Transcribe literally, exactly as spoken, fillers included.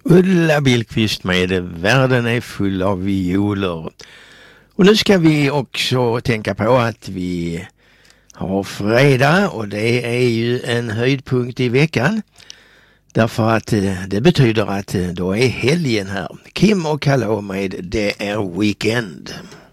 Ulla Billqvist med Världen är full av violer. Och nu ska vi också tänka på att vi har fredag, och det är ju en höjdpunkt i veckan. Därför att det betyder att då är helgen här. Kim och Kalle med Det är weekend.